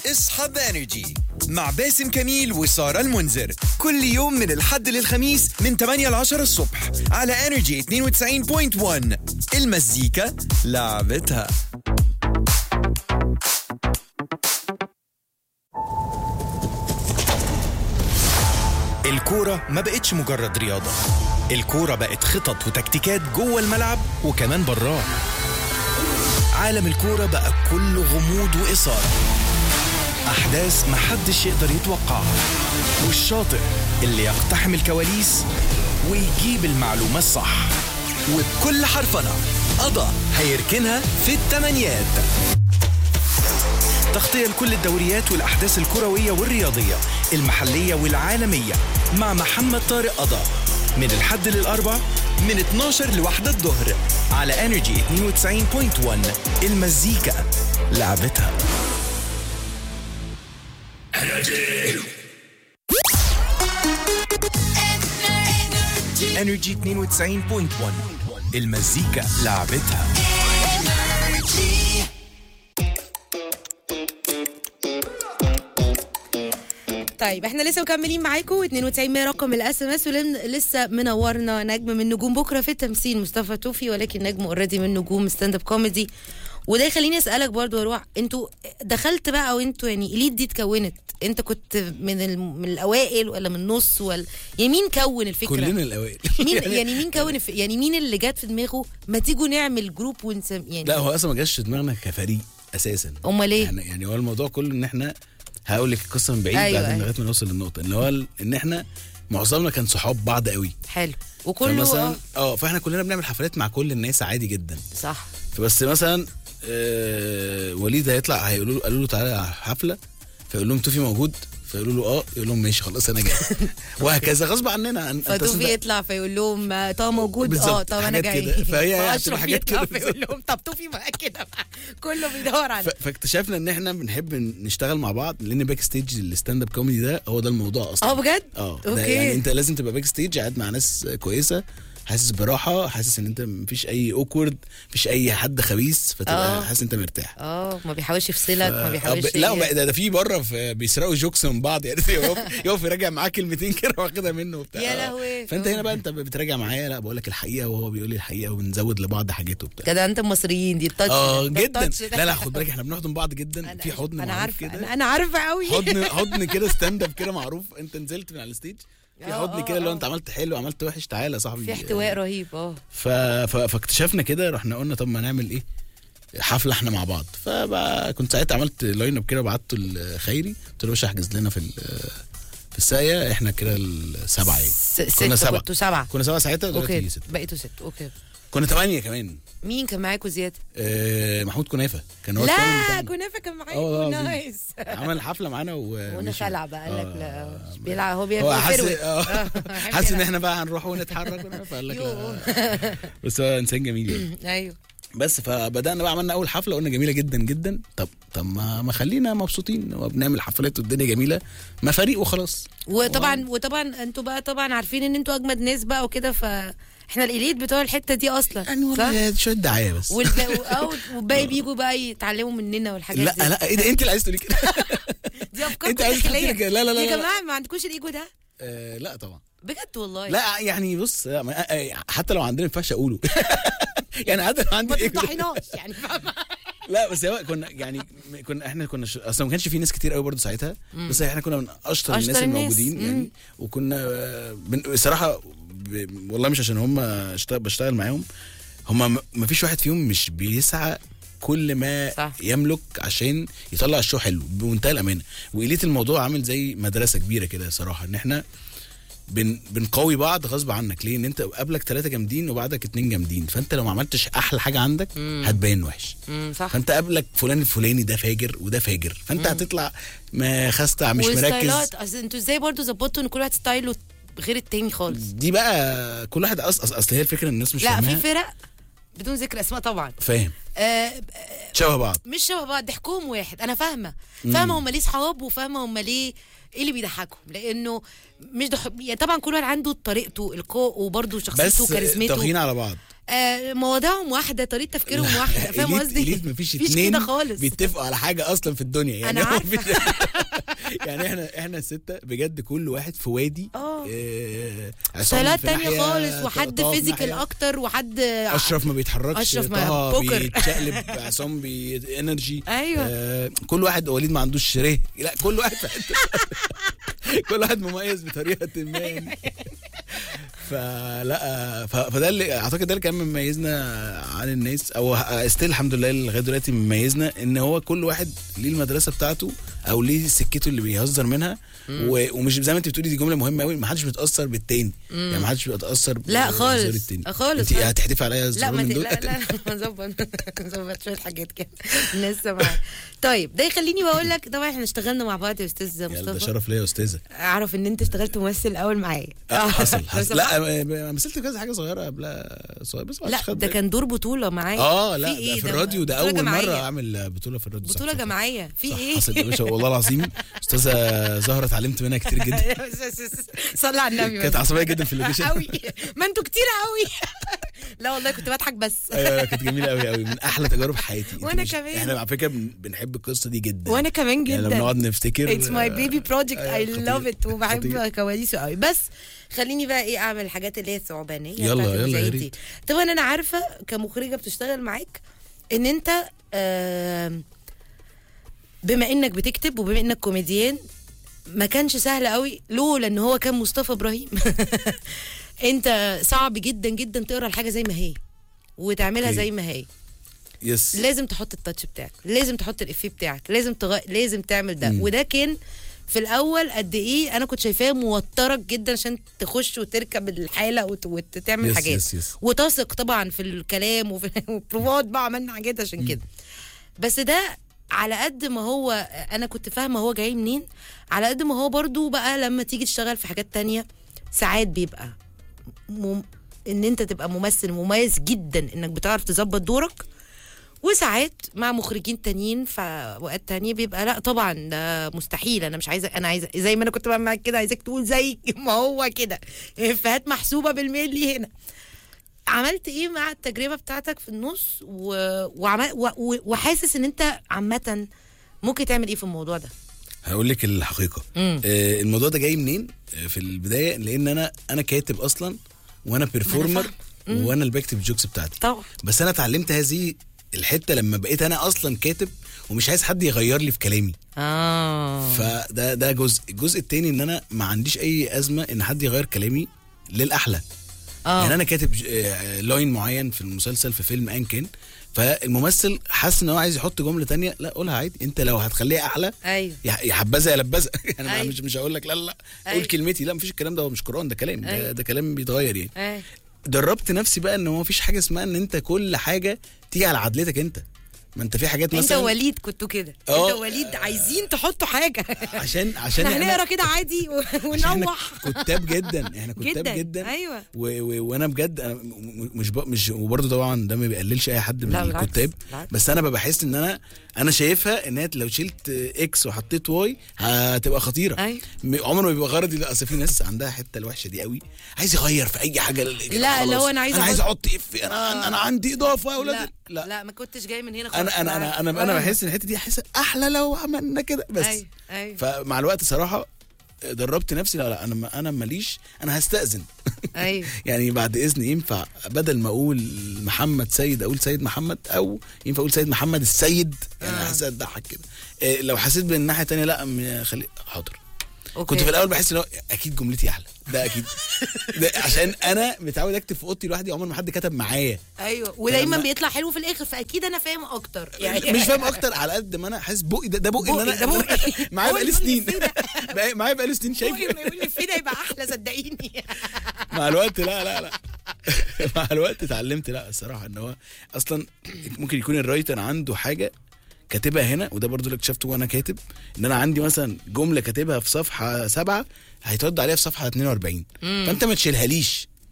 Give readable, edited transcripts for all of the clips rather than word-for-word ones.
اصحى بانرجي مع باسم كميل وسارة المنذر كل يوم من الحد للخميس من 8 ل 10 الصبح على انرجي 92.1. المزيكا لعبتها. الكورة ما بقتش مجرد رياضة، الكورة بقت خطط وتكتيكات جوه الملعب وكمان براه. عالم الكورة بقى كله غموض وإثارة، أحداث محدش يقدر يتوقعها، والشاطئ اللي يقتحم الكواليس ويجيب المعلومة الصح، وبكل حرفنة قضى هيركنها في التمانيات. تغطية لكل الدوريات والأحداث الكروية والرياضية المحلية والعالمية مع محمد طارق قضا من الحد للأربع من 12 لواحدة الظهر على انرجي 92.1. المزيكا لعبتها. انرجي 92.1. المزيكا لعبتها. طيب احنا لسه مكملين معاكم 92 رقم الاس ام اس، ولسه منورنا نجم من نجوم بكره في التمثيل مصطفى توفي، ولكن نجم اوريدي من نجوم ستاند اب كوميدي. وده يخليني اسالك برضو يا روح، انتوا دخلت بقى وانتوا يعني اليد دي اتكونت، انت كنت من الاوائل ولا من النص ولا يعني مين كون الفكره؟ كلنا الاوائل. مين كون يعني مين اللي جات في دماغه ما تيجوا نعمل جروب يعني؟ لا هو اصلا ما جاش في دماغنا كفريق اساسا. امال ايه؟ يعني هو الموضوع كله ان احنا هقول لك القصه من بعيد. أيوة بعدين لغايه ما نوصل للنقطه اللي هو ان احنا معظمنا كان صحاب بعض قوي. حلو. وكله مثلا فاحنا كلنا بنعمل حفلات مع كل الناس عادي جدا. صح. فبس مثلا وليد هيطلع قالوا له تعالى على حفله، فيقول لهم توفي موجود، فيقولوا له يقول لهم ماشي خلاص انا جاي. وهكذا غصب عننا. فتوفي يطلع فيقول لهم طب موجود طب انا جاي. فهي اشرف حاجات كده فيقول لهم طب توفي بقى كده كله بيدور على. فاكتشفنا ان احنا بنحب نشتغل مع بعض، لان باك ستيج الستاند اب كوميدي ده هو ده الموضوع اصلا. بجد؟ اوكي. يعني انت لازم تبقى باك ستيج قاعد مع ناس كويسه، حاسس براحه، حاسس ان انت مفيش اي اوكورد، مفيش اي حد خبيث، فتبقى حاسس انت مرتاح. ما بيحاولش يفصلك، ما بيحاولش. لا ده في بره بيسرقوا جوكس من بعض يعني. يقف يراجع معاك كلمتين كده واخدها منه وبتاع. يا لهوي. فانت هنا بقى انت بتراجع معايا، لا بقول لك الحقيقه وهو بيقول لي الحقيقه، وبنزود لبعض حاجات وبتاع كده. انت المصريين دي التاتش جدا. لا خد بالك احنا بنحضن بعض جدا في حضن. انا عارفه انا عارفه قوي. حضن كده ستاند اب كده معروف. انت نزلت من على الستيج في حضن كده، لو انت عملت حلو عملت وحش تعالى يا صاحبي، في احتواء رهيب. فاكتشفنا كده، رحنا قلنا طب ما نعمل ايه حفله احنا مع بعض. فبقى كنت ساعتها عملت لاين اب كده، بعته لخيري قلت له باش احجز لنا في الساقيه احنا كده السبعه يعني. كنا سبعه. كنا سبعه ساعتها. اوكي بقيتوا 6. اوكي كنا 8 كمان. مين كان معاكوا زياده؟ محمود كنافه كان هو. لا كنافه كان معاكوا. نايس. عمل حفله معانا وانا خلع بقى قال لك لا بيلعب هو حاسس ان احنا بقى هنروح ونتحرك فقال لك لا. بس هو انسان جميل يعني. ايوه. بس فبدانا بقى عملنا اول حفله، قلنا جميله جدا جدا. طب ما خلينا مبسوطين وبنعمل حفلات والدنيا جميله، ما فريق وخلاص. وطبعا انتوا بقى طبعا عارفين ان انتوا اجمد ناس بقى وكده، احنا الاليت بتوع الحته دي اصلا يعني. والله شويه دعايه بس. والباقي بيجوا بقى يتعلموا مننا والحاجات دي. لا ايه ده انت اللي عايز تقولي كده؟ دي افكار انت عايز تقولي كده؟ لا يا جماعه ما عندكوش الايجو ده. لا طبعا بجد والله. لا يعني بص، حتى لو عندنا ما ينفعش اقوله. يعني حتى لو عندي ما تطحناش يعني. لا بس كنا احنا اصلا ما كانش في ناس كتير قوي برضو ساعتها. بس احنا كنا من اشطر الناس الموجودين يعني. وكنا بصراحه والله مش عشان هم بشتغل معاهم، هم ما فيش واحد فيهم مش بيسعى كل ما صح. يملك عشان يطلع الشو حلو بمنتهى الامانه. وقليت الموضوع عامل زي مدرسه كبيره كده صراحه، ان احنا بنقوي بعض غصب عنك. ليه؟ ان انت قبلك 3 جامدين وبعدك 2 جامدين، فانت لو ما عملتش احلى حاجه عندك هتبين وحش. صح. فانت قبلك فلان الفلاني ده فاجر وده فاجر، فانت هتطلع ما خستع مش مركز. اصل انتوا ازاي برضو ظبطتوا ان كل واحد ستايله غير التاني خالص؟ دي بقى كل واحد اصل هي الفكره ان الناس مش لا فاهمها. في فرق بدون ذكر اسماء طبعا. فاهم. شبه بعض، مش شبه بعض، ضحكهم واحد. انا فاهمه هم ليه صحاب، وفاهمه هم ليه ايه اللي بيضحكهم، لانه مش يعني طبعا كل واحد عنده طريقته وبرده شخصيته وكاريزمته، بس طاغين على بعض. مواضيعهم واحده، طريقه تفكيرهم واحده. فاهم قصدي؟ مفيش اتنين بيتفقوا على حاجه اصلا في الدنيا يعني. انا عارفه. يعني احنا الستة بجد كل واحد في وادي. صالات تانية خالص، وحد فيزيكال اكتر، وحد اشرف ما بيتحركش، اشرف ما بيتشقلب، عصام انرجي. ايوه. كل واحد، وليد ما عندوش شره، لا كل واحد في حته. كل واحد مميز بطريقه ما يعني. فلا فده اللي اعتقد ده اللي كان مميزنا عن الناس، او استيل الحمد لله لغايه دلوقتي مميزنا، ان هو كل واحد ليه المدرسه بتاعته او ليه سكته اللي بيهزر منها. ومش زي ما انت بتقولي، دي جمله مهمه قوي، ما حدش بيتاثر بالتاني. يعني ما حدش بيتاثر لا خالص خالص. انت هتحدفي عليا لا لا نظبط شويه حاجات كده الناس سامعه. طيب ده يخليني بقول لك، طبعا احنا اشتغلنا مع بعض يا استاذ مصطفى. ده شرف ليا يا استاذه. اعرف ان انت اشتغلت ممثل الاول معايا. حصل. لا مثلت كذا حاجه صغيره قبلها صغيره، بس لا ده كان دور بطوله معايا. لا في الراديو، ده اول مره اعمل بطوله في الراديو. بطوله جماعيه في ايه؟ حصل يا باشا والله العظيم. استاذه زهره اتعلمت منها كتير جدا. صلي على النبي. كانت عصبيه جدا في اللوكيشن قوي. ما انتوا كتير قوي. لا والله كنت بضحك بس. ايوه كانت جميله قوي قوي، من احلى تجارب حياتي. وانا كمان. احنا على فكره بنحب القصه دي جدا. وانا كمان جدا. يعني لما نقعد نفتكر اتس ماي بيبي بروجكت، اي لاف ات، وبحب كواليسه قوي. بس خليني بقى ايه، اعمل الحاجات اللي هي الثعبانيه. يلا يا ريت. طبعا انا عارفه كمخرجه بتشتغل معاك ان انت بما انك بتكتب وبما انك كوميديان، ما كانش سهل قوي لولا ان هو كان مصطفى ابراهيم. انت صعب جدا جدا تقرا الحاجه زي ما هي وتعملها زي ما هي. يس. لازم تحط التاتش بتاعك، لازم تحط الافيه بتاعك، لازم تعمل ده. وده كان في الاول قد ايه انا كنت شايفاه موترك جدا عشان تخش وتركب الحاله وتعمل حاجات. وتثق طبعا في الكلام وفي البروفات بقى، عملنا حاجات عشان كده. بس ده على قد ما هو انا كنت فاهمه هو جاي منين، على قد ما هو برضو بقى لما تيجي تشتغل في حاجات تانية ساعات بيبقى ان انت تبقى ممثل مميز جدا انك بتعرف تظبط دورك، وساعات مع مخرجين تانيين في اوقات تانية بيبقى لا طبعا ده مستحيل. انا مش عايزه، انا عايزه زي ما انا كنت بعمل معاك كده، عايزاك تقول زي ما هو كده، افيهات محسوبه بالملي. هنا عملت ايه مع التجربه بتاعتك في النص وحاسس ان انت عامه ممكن تعمل ايه في الموضوع ده؟ هقول لك الحقيقه. الموضوع ده جاي منين في البدايه، لان انا كاتب اصلا، وانا بيرفورمر، وانا اللي بكتب الجوكس بتاعتي طبعا. بس انا اتعلمت هذه الحته لما بقيت انا اصلا كاتب ومش عايز حد يغير لي في كلامي. فده الجزء التاني، ان انا ما عنديش اي ازمه ان حد يغير كلامي للاحلى. يعني انا كاتب لاين معين في المسلسل، في فيلم ان كان، فالممثل حاسس ان هو عايز يحط جمله تانية، لا قولها عادي، انت لو هتخليها احلى ايوه يا حبذا يا لبذا. يعني أيوة. مش هقول لك لا قول كلمتي، لا مفيش الكلام ده، هو مش قرآن، ده كلام. أيوة. ده كلام بيتغير يعني. أيوة. دربت نفسي بقى ان هو مفيش حاجه اسمها ان انت كل حاجه تيجي على عدلتك انت. ما انت في حاجات مثلا انت وليد كنتوا كده، انت وليد عايزين تحطوا حاجه عشان احنا هنقرا كده عادي ونروح. كتاب جدا، احنا كتاب جدا. ايوه. وانا بجد انا مش وبرده طبعا ده ما بيقللش اي حد من الكتاب، بس انا بحس ان انا شايفها ان لو شلت اكس وحطيت واي هتبقى خطيره. أيوة. عمره ما بيبقى غرضي. لا اصل في ناس عندها حته الوحشه دي قوي، عايز يغير في اي حاجه. لا لو انا عايز احط انا عندي اضافه يا اولاد. لا ما كنتش جاي من هنا خالص. انا بحس ان الحته دي احس احلى لو عملنا كده بس. أيوة. فمع الوقت صراحه دربت نفسي، لا انا ماليش، انا هستأذن. ايوه. يعني بعد اذن ينفع بدل ما اقول محمد سيد اقول سيد محمد، او ينفع اقول سيد محمد السيد. يعني حسيت اضحك كده. لو حسيت بالناحيه الثانيه لا خلي حاضر. كنت في الاول بحس ان اكيد جملتي احلى، ده اكيد. ده عشان انا متعود اكتب في اوضتي لوحدي، عمر ما حد كتب معايا. ايوه ودايما بيطلع حلو في الاخر، فاكيد انا فاهم اكتر. يعني مش فاهم اكتر على قد ما انا حاسس بقي ده بقي ان انا معايا بقالي سنين. معايا بقالي سنين شايف يقول لي في ده يبقى احلى، صدقيني. مع الوقت لا مع الوقت اتعلمت لا الصراحه ان هو اصلا ممكن يكون الرايتر عنده حاجه كاتبها هنا، وده برضو اللي اكتشفته وانا كاتب، ان انا عندي مثلا جمله كاتبها في صفحه 7 هيترد عليها في صفحه 42. فانت ما تشيلهاليش،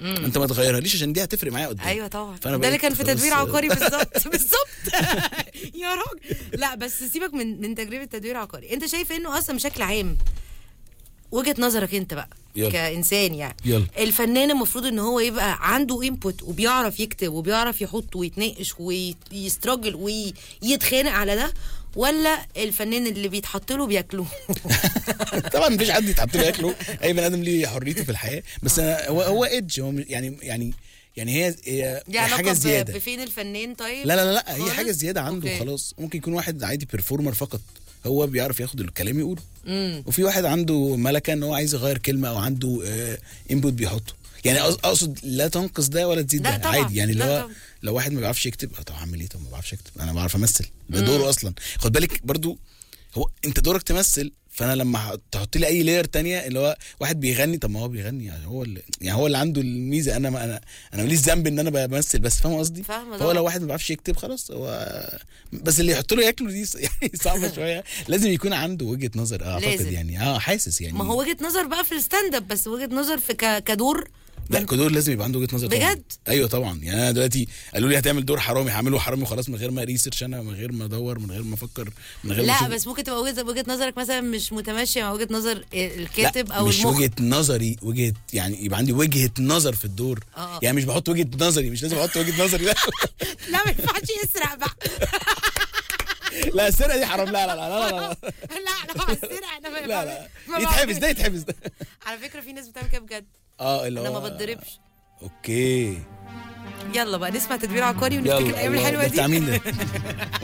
انت ما تغيرها عشان دي هتفرق معايا قدام. ايوه طبعا، ده اللي كان في تدوير عقاري بالظبط. يا راجل لا بس سيبك من تجربه تدوير عقاري. انت شايف انه اصلا بشكل عام وجهه نظرك انت بقى يلا. كانسان يعني يلا. الفنان المفروض ان هو يبقى عنده انبوت وبيعرف يكتب وبيعرف يحط ويتناقش ويستراجل ويتخانق على ده، ولا الفنان اللي بيتحط له بياكله؟ طبعا مفيش حد يتحط له ياكله، اي بني ادم ليه حريته في الحياه، بس هو ايدج، هو يعني هي حاجه زياده. بفين الفنان طيب؟ لا هي حاجه زياده عنده. أوكي. خلاص ممكن يكون واحد عادي بيرفورمر فقط، هو بيعرف ياخد الكلام يقوله. وفي واحد عنده ملكه ان هو عايز يغير كلمه او عنده انبوت بيحطه. يعني اقصد لا تنقص ده ولا تزيد ده، عادي يعني. لو واحد ما بيعرفش يكتب، طب اعمل ايه؟ طب ما بعرفش اكتب، انا بعرف امثل، ده دوره اصلا. خد بالك برضو، هو انت دورك تمثل، فانا لما تحط لي اي لاير تانية اللي هو واحد بيغني، طب ما هو بيغني يعني، هو اللي عنده الميزه، انا ماليش ذنب ان انا بمثل بس. فاهم قصدي؟ فهو لو واحد ما بيعرفش يكتب خلاص هو بس اللي يحط له ياكله دي يعني صعبه شويه. لازم يكون عنده وجهه نظر اعتقد يعني. حاسس يعني. ما هو وجهه نظر بقى في الستاند اب، بس وجهه نظر في كدور. لا كدور لازم يبقى عنده وجهه نظر بجد طبعا. ايوه طبعا. يعني انا دلوقتي قالوا لي هتعمل دور حرامي، هعمله حرامي وخلاص، من غير ما ريسيرش، انا من غير ما ادور، من غير ما افكر، من غير لا بس ممكن تبقى وجهه نظرك مثلا مش متماشيه مع وجهه نظر الكاتب او مش المخرج. وجهه نظري، يعني يبقى عندي وجهه نظر في الدور. يعني مش بحط وجهه نظري، مش لازم احط وجهه نظري. لا لا ما ينفعش يسرق بقى. لا السرقه دي حرام. لا لا لا لا لا لا هو السرقه انا لا يتحبس ده، يتحبس ده. على فكره في ناس بتعمل كده بجد. اللي هو انا ما بتضربش. اوكي يلا بقى نسمع تدوير عقاري ونفتكر الايام الحلوه دي. بتاع مين ده؟